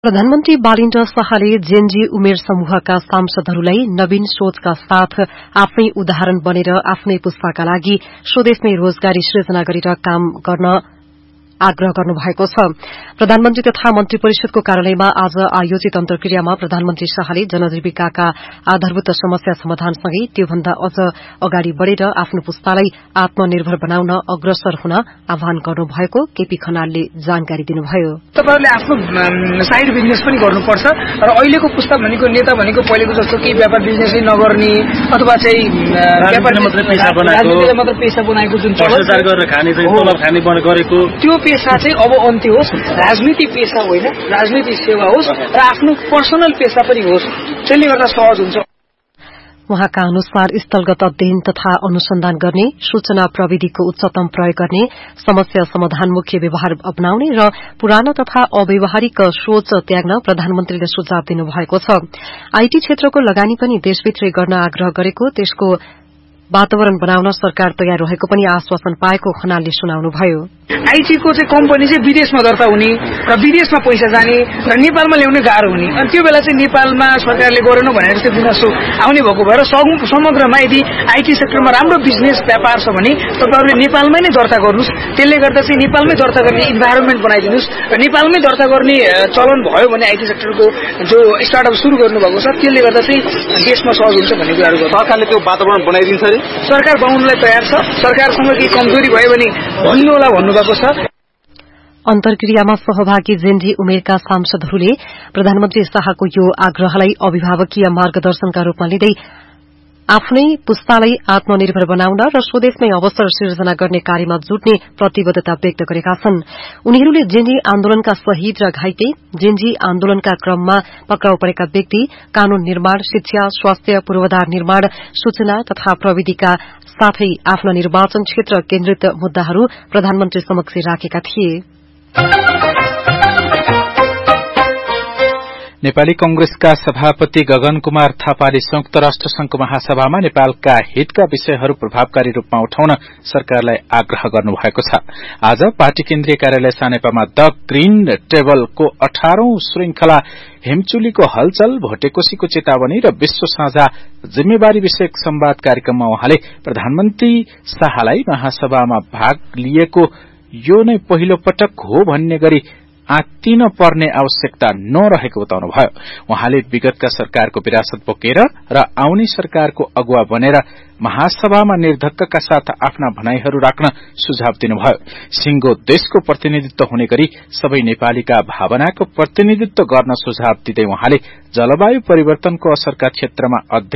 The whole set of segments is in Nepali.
प्रधानमन्त्री बालिन्द्र शाहले जेनजी उमेर समूहका सांसदहरूलाई नवीन सोचका साथ आफ्नै उदाहरण बनेर आफ्नै पुस्ताका लागि स्वदेशमै रोजगारी सृजना गरेर काम गर्न आग्रह गर्नुभएको छ। प्रधानमन्त्री तथा मन्त्री परिषदको कार्यालयमा आज आयोजित अन्तर्क्रियामा प्रधानमन्त्री शाहले जनजीविकाका आधारभूत समस्या समाधानसँगै त्योभन्दा अझ अगाडि बढ़ेर आफ्नो पुस्तालाई आत्मनिर्भर बनाउन अग्रसर हुन आह्वान गर्नुभएको केपी खनालले जानकारी दिनुभयो। तपाईहरुले आफ्नो साइड बिजनेस पनि गर्नुपर्छ र अहिलेको पुस्ता भनेको नेता भनेको पहिलेको जस्तो केही व्यापार बिजनेसै नगर्ने अथवा चाहिँ व्यापार मात्र पेशा बनाएको जुन भ्रष्टाचार गरेर खाने चाहिँ तलब खाने गरेको त्यो पेशा चाहिँ अब अन्त्य होस्। राजनीति पेशा होइन, राजनीति सेवा होस् र आफ्नो पर्सनल पेशा पनि होस्। त्यसले गर्दा सहज हुन्छ। उहाँका अनुसार स्थलगत अध्ययन तथा अनुसन्धान गर्ने, सूचना प्रविधिको उच्चतम प्रयोग गर्ने, समस्या समाधानमुखी व्यवहार अपनाउने र पुरानो तथा अव्यवहारिक सोच त्याग्न प्रधानमन्त्रीले सुझाव दिनुभएको छ। आईटी क्षेत्रको लगानी पनि देशभित्रै गर्न आग्रह गरेको, त्यसको वातावरण बनाउन सरकार तयार रहेको पनि आश्वासन पाएको खनालले सुनाउनुभयो। आईटीको चाहिँ कम्पनी चाहिँ विदेशमा दर्ता हुने र विदेशमा पैसा जाने र नेपालमा ल्याउने गाह्रो हुने, अनि त्यो बेला चाहिँ नेपालमा सरकारले गरेन भनेर चाहिँ गुनासो आउने भएको भएर समग्रमा यदि आईटी सेक्टरमा राम्रो बिजनेस व्यापार छ भने तपाईहरुले नेपालमै नै दर्ता गर्नुस्। त्यसले गर्दा चाहिँ नेपालमै दर्ता गर्ने इन्भाइरोमेन्ट बनाइदिनुस् र नेपालमै दर्ता गर्ने चलन भयो भने आईटी सेक्टरको जो स्टार्टअप सुरु गर्नुभएको छ त्यसले गर्दा चाहिँ देशमा सहज हुन्छ भन्ने कुराहरु गर्छ। सरकारले त्यो वातावरण बनाइदिन्छ रे, सरकार बनाउनलाई तयार छ। सरकारसँग केही कमजोरी भयो भने भन्नु होला भन्नुभएको छ। अन्तर्क्रियामा सहभागी जेनजी उमेरका सांसदहरूले प्रधानमन्त्री शाहको यो आग्रहलाई अभिभावकीय मार्गदर्शनका रूपमा लिँदै आफ्नै पुस्तालाई आत्मनिर्भर बनाउन र स्वदेशमै अवसर सिर्जना गर्ने कार्यमा जुट्ने प्रतिबद्धता व्यक्त गरेका छन्। उनीहरूले जेनजी आन्दोलनका शहीद र घाइते, जेनजी आन्दोलनका क्रममा पक्राउ परेका व्यक्ति, कानून निर्माण, शिक्षा, स्वास्थ्य, पूर्वाधार निर्माण, सूचना तथा प्रविधिका साथै आफ्ना निर्वाचन क्षेत्र केन्द्रित मुद्दाहरू प्रधानमन्त्री समक्ष राखेका थिए। नेपाली कंग्रेसका सभापति गगन कुमार थापाले संयुक्त राष्ट्र संघको महासभामा नेपालका हितका विषयहरू प्रभावकारी रूपमा उठाउन सरकारलाई आग्रह गर्नुभएको छ। आज पार्टी केन्द्रीय कार्यालय सानेपामा द ग्रीन टेबलको 18औं श्रृंखला हिमचुलीको हलचल, भोटेकोशीको चेतावनी र विश्व साझा जिम्मेवारी विषयक संवाद कार्यक्रममा उहाँले प्रधानमन्त्री शाहलाई महासभामा भाग लिएको यो नै पहिलो पटक हो भन्ने गरी आत्तिन पर्ने आवश्यकता नरहेको बताउनुभयो। उहाँले विगतका सरकारको विरासत बोकेर र आउने सरकारको अगुवा बनेर महासभामा निर्धक्कका साथ आफ्ना भनाईहरू राख्न सुझाव दिनुभयो। सिंगो देशको प्रतिनिधित्व हुने गरी सबै नेपालीका भावनाको प्रतिनिधित्व गर्न सुझाव दिँदै उहाँले जलवायु परिवर्तनको असरका क्षेत्रमा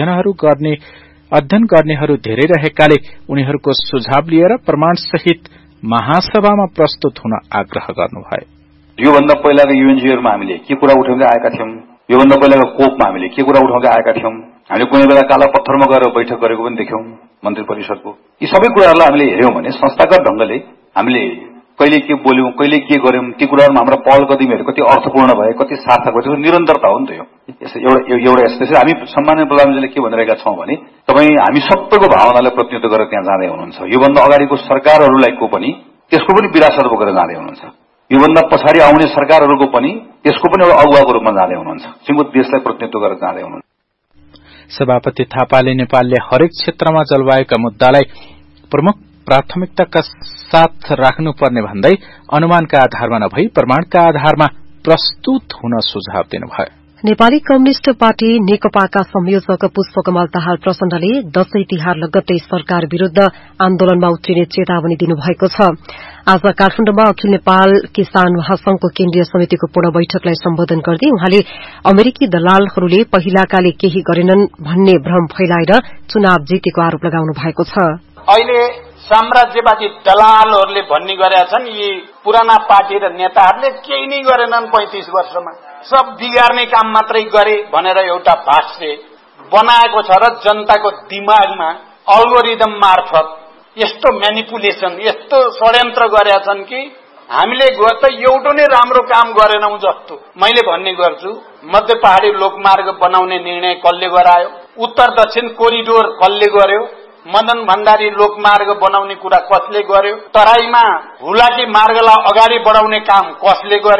अध्ययन गर्नेहरू धेरै रहेकाले उनीहरूको सुझाव लिएर प्रमाणसहित महासभामा प्रस्तुत हुन आग्रह गर्नुभयो। योभन्दा पहिलाको युएनजीहरूमा हामीले के कुरा उठाउँदै आएका थियौं, योभन्दा पहिलाको कोपमा हामीले के कुरा उठाउँदै आएका थियौं, हामीले कुनै बेला काला पत्थरमा गएर बैठक गरेको पनि देख्यौं मन्त्री परिषदको। यी सबै कुराहरूलाई हामीले हेर्यौं भने संस्थागत ढंगले हामीले कहिले के बोल्यौं, कहिले के गर्यौं, ती कुराहरूमा हाम्रो पहल कदमीहरू कति अर्थपूर्ण भए, कति सार्थक भए, त्यसको निरन्तरता हो नि त यो। एउटा त्यसैले हामी सम्माननीय प्रधानमन्त्रीले के भनिरहेका छौं भने तपाई हामी सबैको भावनालाई प्रतिनिधित्व गरेर त्यहाँ जाँदै हुनुहुन्छ। योभन्दा अगाडिको सरकारहरूलाई पनि त्यसको पनि विरासत बोकेर जाँदै हुनुहुन्छ। योभन्दा पछाडि आउने सरकारहरूको पनि त्यसको पनि एउटा अगुवाको रूपमा जाँदै हुनुहुन्छ। सिंगो देशलाई प्रतिनिधित्व गरेर जाँदै हुनुहुन्छ। सभापति थापाले नेपालले हरेक क्षेत्रमा जलवायुका मुद्दालाई प्रमुख प्राथमिकताका साथ राख्नुपर्ने भन्दै अनुमानका आधारमा नभई प्रमाणका आधारमा प्रस्तुत हुन सुझाव दिनुभयो। नेपाली कम्युनिष्ट पार्टी नेकपाका संयोजक पुष्पकमल दाहाल प्रचण्डले दशैं तिहार लगत्तै सरकार विरूद्ध आन्दोलनमा उत्रिने चेतावनी दिनुभएको छ। आज काठमाडौँमा अखिल नेपाल किसान महासंघको केन्द्रीय समितिको पूर्ण बैठकलाई सम्बोधन गर्दै उहाँले अमेरिकी दलालहरूले पहिलाकाले केही गरेनन् भन्ने भ्रम फैलाएर चुनाव जितेको आरोप लगाउनु भएको छ। अहिले साम्राज्यवादी दलालहरूले भन्ने गरेका छन् यी पुराना पार्टी र नेताहरूले केही नै गरेनन् 35 वर्षमा, सब बिगार्ने काम मात्रै गरे भनेर एउटा भाष्य बनाएको छ र जनताको दिमागमा अल्गोरिदम मार्फत यस्तो म्यानिपुलेसन, यस्तो षड्यन्त्र गरेका छन् कि हामीले त एउटा नै राम्रो काम गरेनौं जस्तो मैले भन्ने गर्छु। मध्य पहाडी लोकमार्ग बनाउने निर्णय कसले गरायो? उत्तर दक्षिण कोरिडोर कसले गर्यो? मदन भण्डारी लोकमार्ग बनाउने कुरा कसले गर्यो? तराईमा हुलाकी मार्गलाई अगाडि बढाउने काम कसले गर्यो?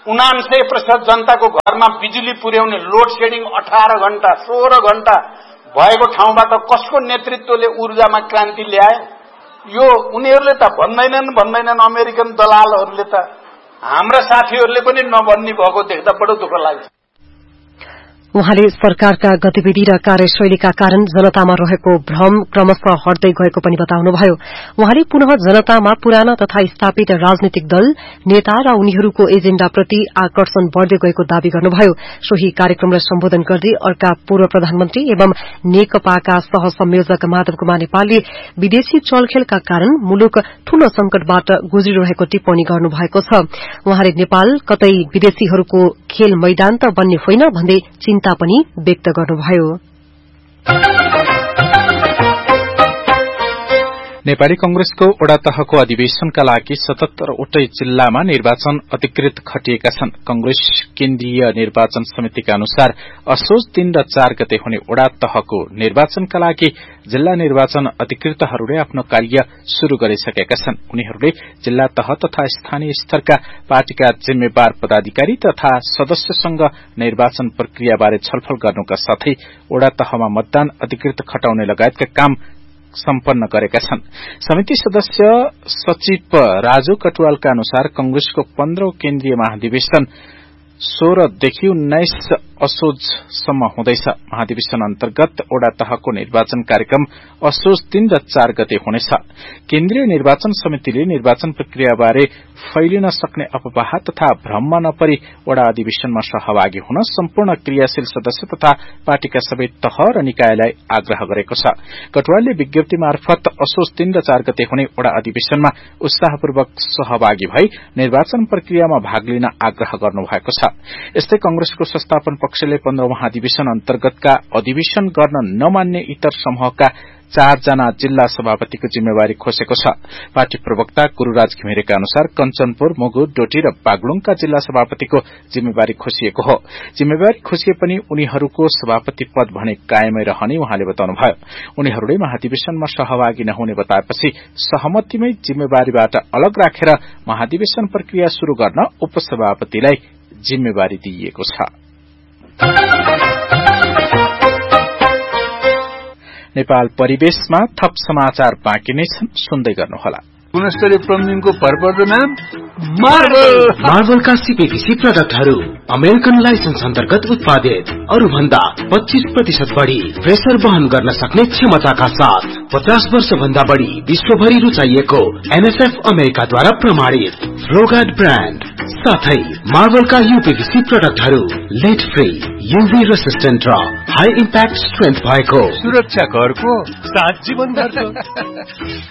99% जनताको घरमा बिजुली पुर्याउने लोड शेडिङ 18 घण्टा 16 घण्टा भएको ठाउँबाट कसको नेतृत्वले ऊर्जामा क्रान्ति ल्याए? यो उनीहरूले त भन्दैनन् अमेरिकन दलालहरूले त। हाम्रा साथीहरूले पनि नभन्ने भएको देख्दा बडो दुःख लाग्छ। उहाँले सरकारका गतिविधि र कार्यशैलीका कारण जनतामा रहेको भ्रम क्रमशः हट्दै गएको पनि बताउनुभयो। उहाँले पुनः जनतामा पुराना तथा स्थापित राजनीतिक दल नेता र उनीहरूको एजेण्डाप्रति आकर्षण बढ़दै गएको दावी गर्नुभयो। सोही कार्यक्रमलाई सम्बोधन गर्दै अर्का पूर्व प्रधानमन्त्री एवं नेकपाका सहसंयोजक माधव कुमार नेपालले विदेशी चलखेलका कारण मुलुक ठूलो संकटबाट गुज्रिरहेको टिप्पणी गर्नुभएको छ। उहाँले नेपाल कतै विदेशीहरूको खेल मैदान त बन्ने होइन भन्दै चिन्ता पनि व्यक्त गर्नुभयो। नेपाली कंग्रेसको वडा तहको अधिवेशनका लागि 77वटै जिल्लामा निर्वाचन अधिकृत खटिएका छन्। कंग्रेस केन्द्रीय निर्वाचन समितिका अनुसार असोज 3 र 4 गते हुने वडा तहको निर्वाचनका लागि जिल्ला निर्वाचन अधिकृतहरूले आफ्नो कार्य शुरू गरिसकेका छन्। उनीहरूले जिल्ला तह तथा स्थानीय स्तरका पार्टीका जिम्मेवार पदाधिकारी तथा सदस्यसँग निर्वाचन प्रक्रियाबारे छलफल गर्नुका साथै वडा तहमा मतदान अधिकृत खटाउने लगायतका काम सम्पन्न गरेका छन्। समिति सदस्य सचिव राजु कटुवालका अनुसार कंग्रेसको 15औं केन्द्रीय महाधिवेशन 16 देखि 19 असोजसम्म हुँदैछ। महाधिवेशन अन्तर्गत वडा तहको निर्वाचन कार्यक्रम असोज 3 र 4 गते हुनेछ। केन्द्रीय निर्वाचन समितिले निर्वाचन प्रक्रियाबारे फैलिन सक्ने अफवाह तथा भ्रममा नपरी वडा अधिवेशनमा सहभागी हुन सम्पूर्ण क्रियाशील सदस्य तथा पार्टीका सबै तह र निकायलाई आग्रह गरेको छ। कटुवालले विज्ञप्ति मार्फत असोज 3 र 4 गते हुने वडा अधिवेशनमा उत्साहपूर्वक सहभागी भई निर्वाचन प्रक्रियामा भाग लिन आग्रह गर्नुभएको छ। यस्तै कंग्रेसको संस्थापन पक्षले 15औं महाधिवेशन अन्तर्गतका अधिवेशन गर्न नमान्ने इतर समूहका 4 जना जिल्ला सभापतिको जिम्मेवारी खोसेको छ। पार्टी प्रवक्ता गुरूराज घिमिरेका अनुसार कञ्चनपुर, मुगु, डोटी र बागलुङका जिल्ला सभापतिको जिम्मेवारी खोसिएको हो। जिम्मेवारी खोसिए पनि उनीहरूको सभापति पद भने कायमै रहने उहाँले बताउनुभयो। उनीहरूले महाधिवेशनमा सहभागी नहुने बताएपछि सहमतिमै जिम्मेवारीबाट अलग राखेर महाधिवेशन प्रक्रिया शुरू गर्न उपसभापतिलाई जिम्मेवारी दिइएको छ। नेपाल परिवेशमा थप समाचार बाँकी नै छन्, सुन्दै गर्नुहोला। गुणस्तरीय प्लम्बिङको भरपर्दो नाम मार्बलका सीपीवीसी प्रोडक्टहरू अमेरिकन लाइसेन्स अन्तर्गत उत्पादित, अरू भन्दा 25% बढी प्रेसर वहन गर्न सक्ने क्षमताका साथ 50 वर्ष भन्दा बढी विश्वभरि रुचाइएको एनएसएफ अमेरिकाद्वारा प्रमाणित फ्लोगार्ड ब्रान्ड साथै मार्बलका यूपीवीसी प्रोडक्टहरू लेड फ्री, यूभी रेसिस्टेन्ट र हाई इम्प्याक्ट स्ट्रेन्थ भएको सुरक्षा घरको साथ जीवन